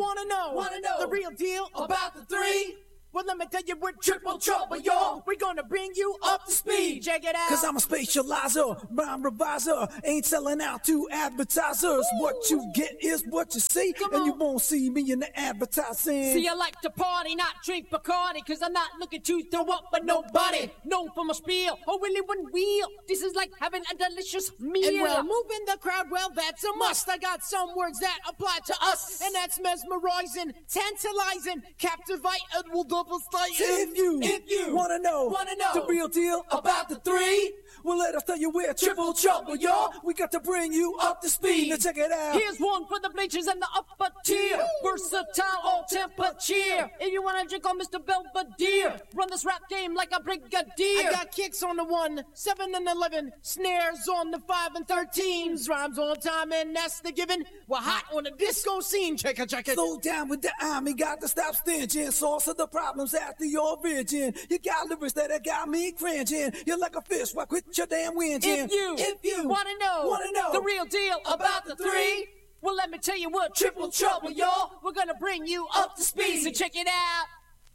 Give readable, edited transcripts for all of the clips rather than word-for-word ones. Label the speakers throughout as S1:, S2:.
S1: Wanna know the real deal about the three? Well, let me tell you, we're triple trouble, y'all. We're gonna bring you up to speed. Check it out.
S2: Cause I'm a spatializer, rhyme reviser. Ain't selling out to advertisers. Woo! What you get is what you see. And you won't see me in the advertising.
S3: See, I like to party, not drink Bacardi. Cause I'm not looking to throw up for nobody. Known for my spiel, or really one wheel. This is like having a delicious meal.
S1: And we're moving the crowd, well, that's a must. I got some words that apply to us. And that's mesmerizing, tantalizing, captivating, will double stay.
S2: If you wanna know the real deal about the three, well, let us tell you we're triple trouble, y'all. We got to bring you up to speed. Now check it out.
S3: Here's one for the bleachers and the upper tier. Versatile, all temperature. If you wanna drink on Mr. Belvedere, run this rap game like a brigadier.
S1: I got kicks on the 1, 7 and 11, snares on the 5 and 13s, rhymes on time and that's the given. We're hot on the disco scene. Check it.
S2: Slow down with the army, got to stop stinching. Source of the problems after your origin. You got lyrics that got me cringing. You're like a fish, why quit your damn whinging?
S3: If you wanna know the real deal about the three, well, let me tell you what triple trouble, y'all. We're gonna bring you up to speed, so check it out.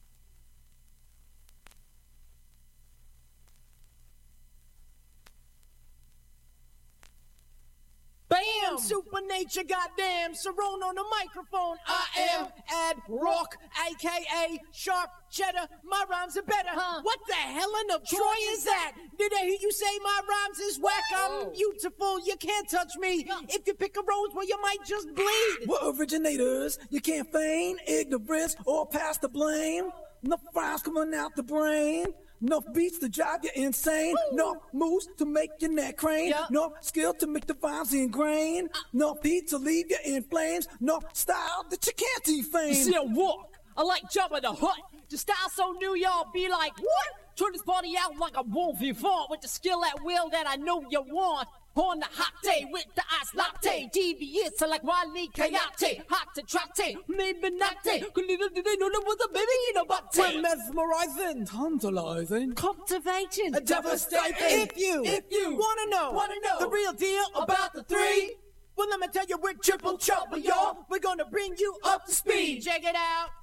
S1: Bam! Supernature, goddamn. Cerrone on the microphone. I am Ad Rock, a.k.a. Sharp Cheddar. My rhymes are better. What the hell in the Troy is that? Did I hear you say my rhymes is whack? I'm beautiful. You can't touch me. If you pick a rose, well, you might just bleed.
S2: We're originators. You can't feign ignorance or pass the blame. Enough rhymes coming out the brain. Enough beats to drive you insane. Enough moves to make your neck crane. Enough skill to make the rhymes ingrain. Enough heat to leave you in flames. Enough style that you can't defame.
S3: You see, I walk. I like Jabba the Hutt. The style so new, y'all be like, what? Turn this party out like a wolf you fought with the skill at will that I know you want. On the hot day with the ice latte, devious like Wile E. Coyote, hot to trotte, maybe not day. Did they know there was a baby in a butt?
S1: We're mesmerizing,
S2: tantalizing,
S3: captivating,
S1: devastating. If you wanna know the real deal about the three, well, let me tell you, we're triple trouble, y'all. We're gonna bring you up to speed. Check it out.